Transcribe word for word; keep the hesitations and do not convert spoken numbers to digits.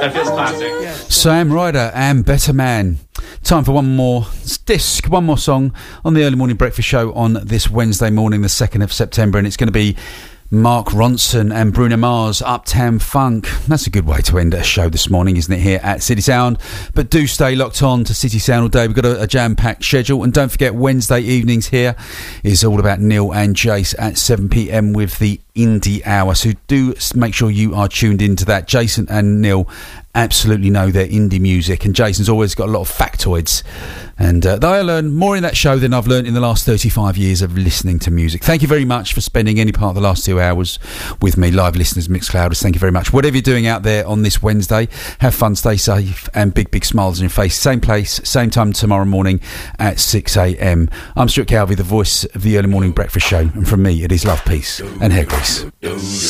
That feels classic. Sam Ryder and Better Man. Time for one more disc, one more song on the Early Morning Breakfast Show on this Wednesday morning, the second of September, and it's going to be Mark Ronson and Bruno Mars, Uptown Funk. That's a good way to end a show this morning, isn't it, here at City Sound? But do stay locked on to City Sound all day. We've got a, a jam-packed schedule. And don't forget, Wednesday evenings here is all about Neil and Jace at seven p.m. with the Indie Hour. So do make sure you are tuned into that. Jason and Neil absolutely know their indie music, and Jason's always got a lot of factoids, and uh, I learn more in that show than I've learned in the last thirty-five years of listening to music. Thank you very much for spending any part of the last two hours with me, live listeners, Mixclouders. Thank you very much. Whatever you're doing out there on this Wednesday, have fun, stay safe, and big big smiles on your face. Same place, same time tomorrow morning at six a.m. I'm Stuart Calvey, the voice of the Early Morning Breakfast Show, and from me it is love, peace and hair grease.